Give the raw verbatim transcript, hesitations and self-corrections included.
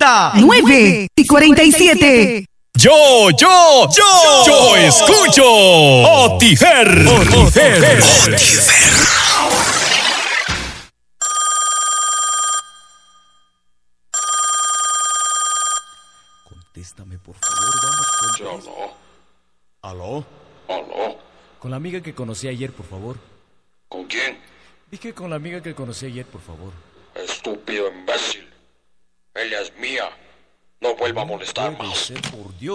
cuarenta, nueve y cuarenta y siete. Yo, yo, yo, yo escucho Otifer. Otifer. Contéstame, por favor, vamos con... Yo no. ¿Aló? ¿Aló? Con la amiga que conocí ayer, por favor. ¿Con quién? Dije con la amiga que conocí ayer, por favor. Estúpido imbécil. Ella es mía. No vuelva a molestar Puede más. ser, por Dios.